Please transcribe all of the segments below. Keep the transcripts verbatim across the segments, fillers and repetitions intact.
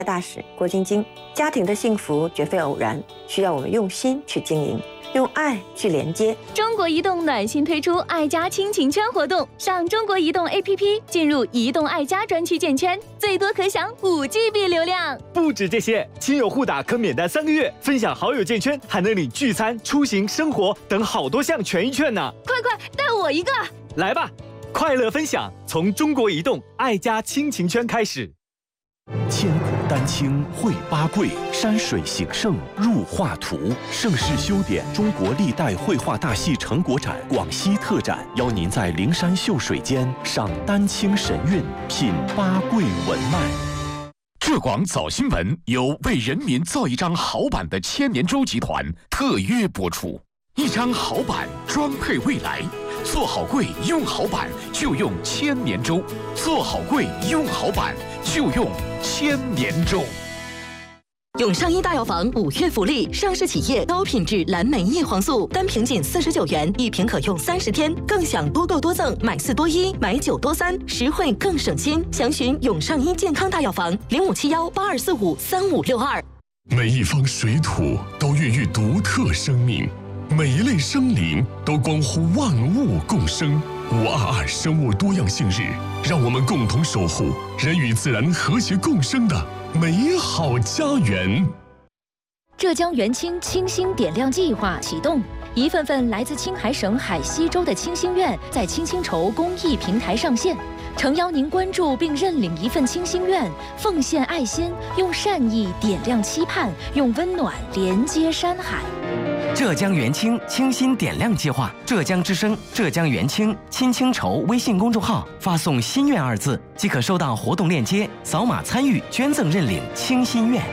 大使郭晶晶，家庭的幸福绝非偶然，需要我们用心去经营，用爱去连接。 中国移动暖心推出爱家亲情圈活动，上中国移动 A P P 进入移动爱家专区建圈，最多可享五 G B 流量。 不止这些，亲友互打可免单三个月，分享好友建圈还能领聚餐、出行、生活等好多项权益券呢！ 快快带我一个！ 来吧，快乐分享从中国移动爱家亲情圈开始。 千古丹青绘八桂，山水形胜入画图。盛世修典中国历代绘画大戏成果展广西特展，邀您在灵山秀水间赏丹青神韵，品八桂文脉。 浙广早新闻由为人民造一张好版的千年舟集团特约播出，一张好版装配未来。做好柜用好版就用千年舟，做好柜用好版就用千年舟。 永上一大药房五月福利，上市企业高品质蓝莓叶黄素，单瓶仅四十九元，一瓶可用三十天，更享多购多赠，买四多一，买九多三，实惠更省心。详询永上一健康大药房零五七幺八二四五三五六二。 每一方水土都孕育独特生命。每一类生灵都关乎万物共生。五二二生物多样性日，让我们共同守护人与自然和谐共生的美好家园。 浙江元清清新点亮计划启动，一份份来自青海省海西州的清心愿在青青筹公益平台上线，诚邀您关注并认领一份清心愿，奉献爱心，用善意点亮期盼，用温暖连接山海。 浙江元清清新点亮计划，浙江之声、浙江元清青青筹微信公众号发送“心愿”二字，即可收到活动链接，扫码参与捐赠认领清心愿。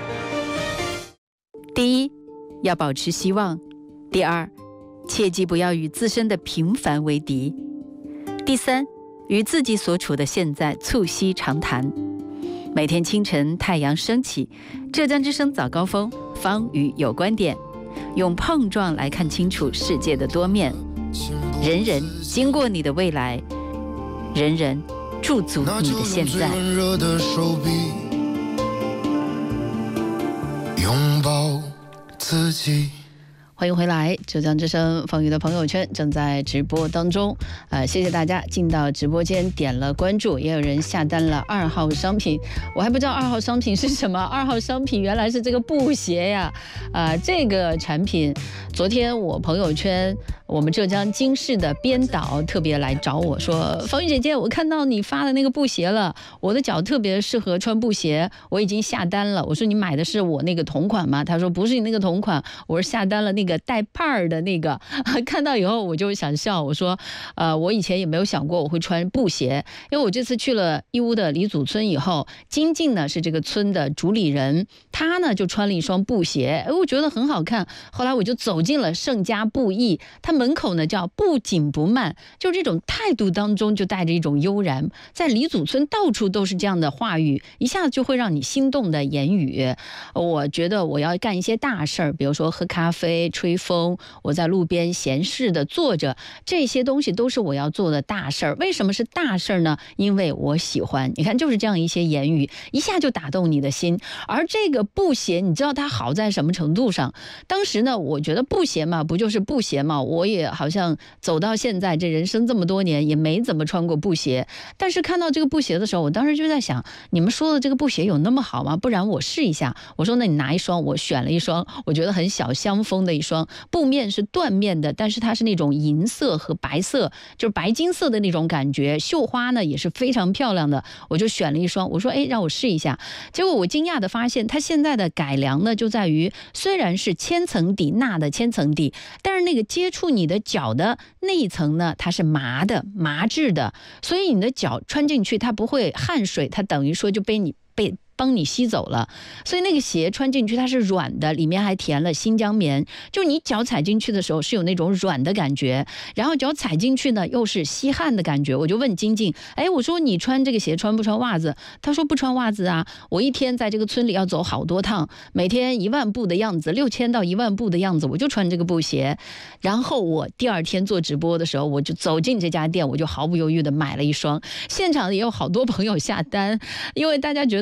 第一，要保持希望；第二，切记不要与自身的平凡为敌；第三，与自己所处的现在促膝长谈。每天清晨太阳升起，浙江之声早高峰，方宇有观点。用碰撞来看清楚世界的多面，人人经过你的未来，人人驻足你的现在。 拥抱自己。 欢迎回来，浙江之声方宇的朋友圈正在直播当中，呃，谢谢大家进到直播间点了关注，也有人下单了二号商品，我还不知道二号商品是什么，二号商品原来是这个布鞋呀，啊、呃，这个产品，昨天我朋友圈我们浙江经视的编导特别来找我说，方宇姐姐，我看到你发的那个布鞋了，我的脚特别适合穿布鞋，我已经下单了。我说你买的是我那个同款吗？他说不是你那个同款，我是下单了那个带帕儿的那个。看到以后我就想笑，我说，呃，我以前也没有想过我会穿布鞋，因为我这次去了义乌的李祖村以后，金靖呢是这个村的主理人，他呢就穿了一双布鞋，哎，我觉得很好看。后来我就走进了盛家布艺，他门口呢叫不紧不慢，就这种态度当中就带着一种悠然。在李祖村到处都是这样的话语，一下子就会让你心动的言语。我觉得我要干一些大事儿，比如说喝咖啡、吹风，我在路边闲适的坐着，这些东西都是我要做的大事儿。为什么是大事儿呢？因为我喜欢。你看，就是这样一些言语，一下就打动你的心。而这个布鞋，你知道它好在什么程度上？当时呢，我觉得布鞋嘛，不就是布鞋嘛？我也好像走到现在，这人生这么多年也没怎么穿过布鞋。但是看到这个布鞋的时候，我当时就在想，你们说的这个布鞋有那么好吗？不然我试一下。我说那你拿一双，我选了一双，我觉得很小香风的一双，布面是缎面的，但是它是那种银色和白色，就是白金色的那种感觉，绣花呢也是非常漂亮的，我就选了一双。我说哎，让我试一下。结果我惊讶的发现，它现在的改良呢就在于，虽然是千层底钠的千层底，但是那个接触你的脚的那一层呢，它是麻的麻质的，所以你的脚穿进去它不会汗水，它等于说就被你被帮你吸走了。所以那个鞋穿进去它是软的，里面还填了新疆棉，就你脚踩进去的时候是有那种软的感觉，然后脚踩进去呢又是吸汗的感觉。我就问金靖，哎，我说你穿这个鞋穿不穿袜子？他说不穿袜子啊，我一天在这个村里要走好多趟，每天一万步的样子，六千到一万步的样子，我就穿这个布鞋。然后我第二天做直播的时候，我就走进这家店，我就毫不犹豫的买了一双。现场也有好多朋友下单，因为大家觉得我买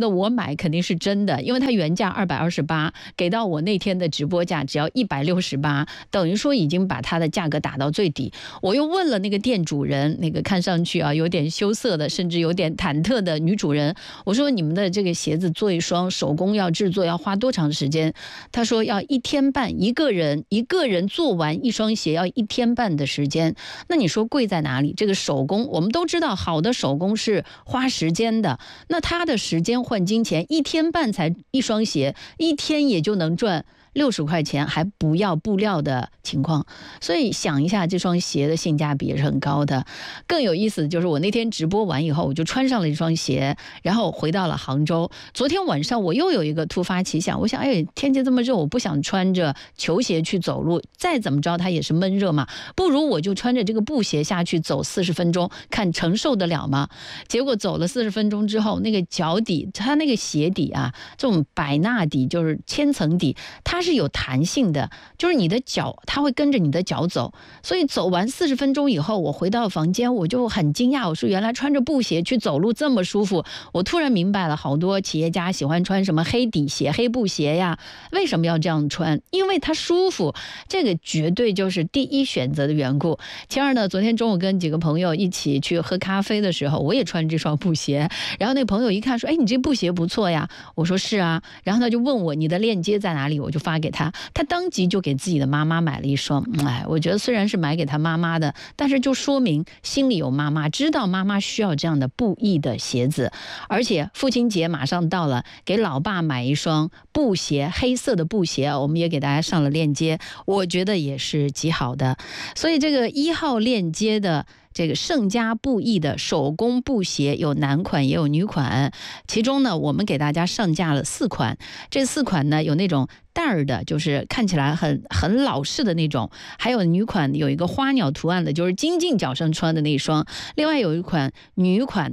买肯定是真的，因为它原价二百二十八，给到我那天的直播价只要一百六十八，等于说已经把它的价格打到最底。我又问了那个店主人，那个看上去啊有点羞涩的，甚至有点忐忑的女主人，我说你们的这个鞋子做一双手工要制作要花多长时间？他说要一天半，一个人一个人做完一双鞋要一天半的时间。那你说贵在哪里？这个手工我们都知道，好的手工是花时间的，那他的时间换金钱，一天半才一双鞋，一天也就能赚六十块钱，还不要布料的情况。所以想一下，这双鞋的性价比也是很高的。更有意思的就是我那天直播完以后，我就穿上了一双鞋，然后回到了杭州。昨天晚上我又有一个突发奇想，我想哎，天气这么热，我不想穿着球鞋去走路，再怎么着它也是闷热嘛，不如我就穿着这个布鞋下去走四十分钟，看承受得了吗？结果走了四十分钟之后，那个脚底，它那个鞋底啊，这种百纳底就是千层底，它是有弹性的，就是你的脚它会跟着你的脚走。所以走完四十分钟以后，我回到房间，我就很惊讶，我说原来穿着布鞋去走路这么舒服。我突然明白了，好多企业家喜欢穿什么黑底鞋、黑布鞋呀，为什么要这样穿？因为它舒服，这个绝对就是第一选择的缘故。其二呢，昨天中午跟几个朋友一起去喝咖啡的时候，我也穿这双布鞋，然后那个朋友一看说，哎，你这布鞋不错呀。我说是啊，然后他就问我你的链接在哪里，我就发给他，他当即就给自己的妈妈买了一双。哎，我觉得虽然是买给他妈妈的，但是就说明心里有妈妈，知道妈妈需要这样的布艺的鞋子。而且父亲节马上到了，给老爸买一双布鞋，黑色的布鞋，我们也给大家上了链接，我觉得也是极好的。所以这个一号链接的这个盛家布艺的手工布鞋有男款也有女款，其中呢我们给大家上架了四款，这四款呢有那种带儿的，就是看起来很很老式的那种，还有女款有一个花鸟图案的，就是金靖脚上穿的那一双，另外有一款女款